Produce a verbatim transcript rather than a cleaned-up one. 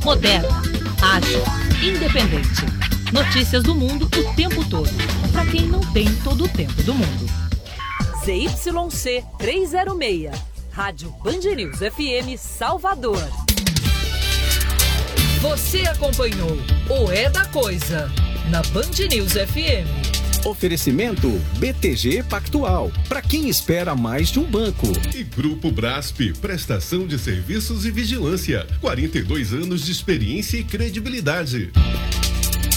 Moderna, ágil, independente. Notícias do mundo o tempo todo, para quem não tem todo o tempo do mundo. Z Y C trezentos e seis, Rádio Band News F M Salvador. Você acompanhou o É da Coisa na Band News F M. Oferecimento B T G Pactual, para quem espera mais de um banco. E Grupo Brasp, prestação de serviços e vigilância. quarenta e dois anos de experiência e credibilidade.